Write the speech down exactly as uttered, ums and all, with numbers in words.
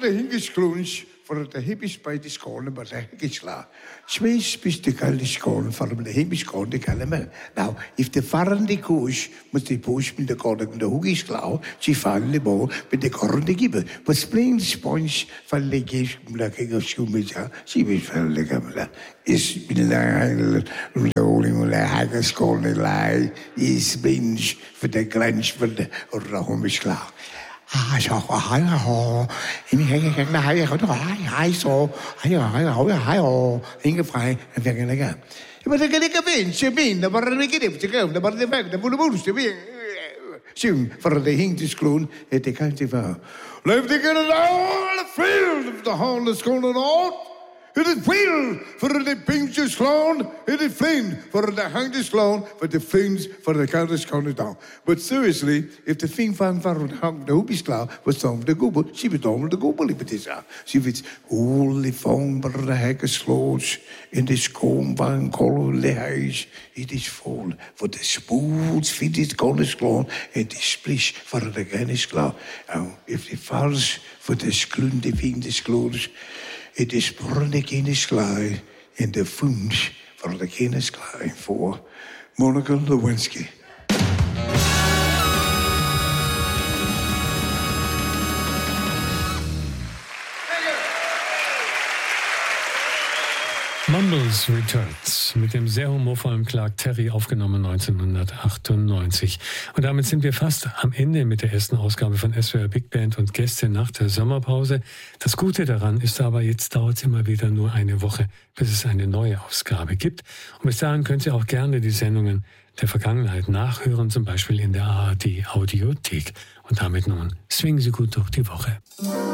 de hingesklunch for the hippies by the school, but the higgisla. Swees bist the kalde school from the hippies school, the calamel. Now, if the foreign the kush must the push with the golden the huggisklau, she found the ball with the corn the gibber, but spring the sponge for the gish like a shumija, she will fell the gamla. Is been rolling like hagger school the lie, is binge for the grange for the or the homisklau. À, sao hỏi là hồ em thấy cái cái này hỏi nó hỏi hai số hỏi hỏi hỏi hỏi hồ em cái phải việc này cái mà cái cái cái bên xe bên nó bảo nó cái đẹp chứ cái nó bảo nó phải nó muốn muốn xe bên sim for the hing disclone et the county var live to get it all the field of the horn is going on. It is wheel for the pinches clown. It is flame for the hangers clown. For the flames for the counters counted down. But seriously, if the thing found for the hung the hoopies clown was on the google, she would on the google if it is out. She was all the phone for the haggis clothes in this comb van color the house. It is full for the spools fit it corners clown and the splish for the gannis clown. Now, if the falls for the sklunde fiendes clothes. It is born again is glad in the funds for the king is glad for Monica Lewinsky. Mumbles Returns mit dem sehr humorvollen Clark Terry, aufgenommen neunzehnhundertachtundneunzig. Und damit sind wir fast am Ende mit der ersten Ausgabe von S W R Big Band und Gäste nach der Sommerpause. Das Gute daran ist aber, jetzt dauert es immer wieder nur eine Woche, bis es eine neue Ausgabe gibt. Und bis dahin könnt ihr auch gerne die Sendungen der Vergangenheit nachhören, zum Beispiel in der A R D Audiothek. Und damit nun swingen Sie gut durch die Woche.